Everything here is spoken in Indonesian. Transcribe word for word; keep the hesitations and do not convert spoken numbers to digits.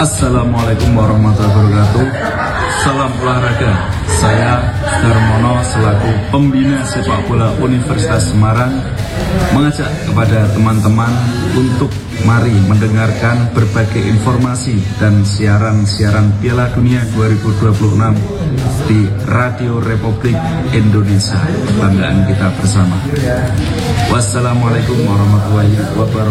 Assalamualaikum warahmatullahi wabarakatuh. Salam olahraga. Saya Darmono selaku pembina sepak bola Universitas Semarang mengajak kepada teman-teman untuk mari mendengarkan berbagai informasi dan siaran-siaran Piala Dunia dua ribu dua puluh enam di Radio Republik Indonesia, kebanggaan kita bersama. Wassalamualaikum warahmatullahi wabarakatuh.